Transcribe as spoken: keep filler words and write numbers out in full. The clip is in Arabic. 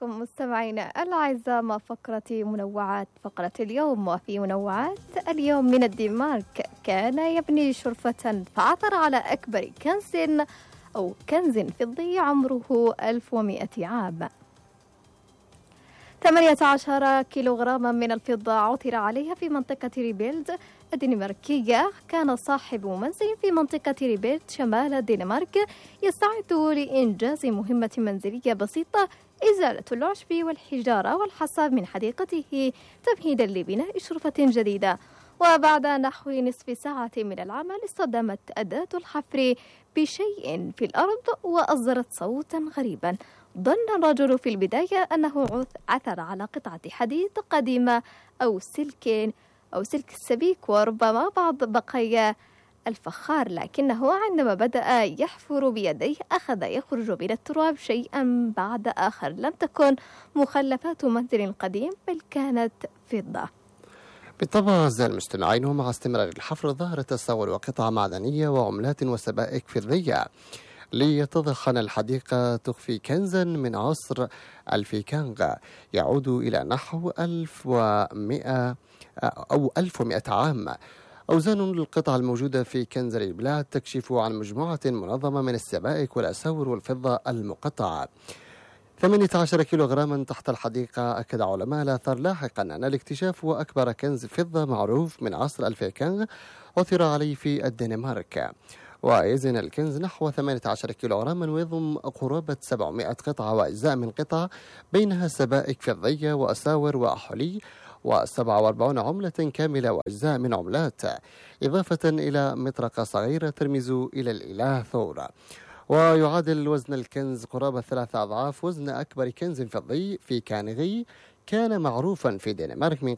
بكم مستمعينا الأعزاء مع فقرة منوعات فقرة اليوم. وفي منوعات اليوم من الدنمارك كان يبني شرفة فعثر على أكبر كنز أو كنز فضي عمره ألف ومئة عام. ثمانية عشر كيلوغراما من الفضة عثر عليها في منطقة ريبيلد الدنماركية. كان صاحب منزل في منطقة ريبيلد شمال الدنمارك يستعد لإنجاز مهمة منزلية بسيطة: إزالة العشب والحجارة والحصى من حديقته تمهيدا لبناء شرفة جديدة. وبعد نحو نصف ساعة من العمل اصطدمت أداة الحفر بشيء في الأرض وأصدرت صوتا غريبا. ظن الرجل في البداية أنه عثر على قطعة حديد قديمة أو سلك أو سلك السبيك وربما بعض بقايا الفخار، لكنه عندما بدأ يحفر بيديه أخذ يخرج من التراب شيئا بعد آخر. لم تكن مخلفات منزل قديم بل كانت فضة. بالطبع أعزائي المستمعين، ومع استمرار الحفر ظهرت تصور وقطع معدنية وعملات وسبائك فضية ليتضح أن الحديقة تخفي كنزا من عصر الفيكانغ يعود إلى نحو ألف ومئة أو ألف ومئة عام. أوزان القطع الموجودة في كنز البلاد تكشف عن مجموعة منظمة من السبائك والأساور والفضة المقطعة. ثمانية عشر كيلوغراما تحت الحديقة. أكد علماء الآثار لاحقا أن الاكتشاف هو أكبر كنز فضة معروف من عصر الفيكانغ عثر عليه في الدنمارك، ويزن الكنز نحو ثمانية عشر كيلوغراما ويضم قرابة سبعمئة قطعة وأجزاء من قطع بينها سبائك فضية وأساور وأحولي وسبعة وأربعين عملة كاملة وأجزاء من عملات، إضافة إلى مطرقة صغيرة ترمز إلى الإله ثور. ويعادل وزن الكنز قرابة ثلاثة أضعاف وزن أكبر كنز فضي في كانغي كان معروفا في دنمارك من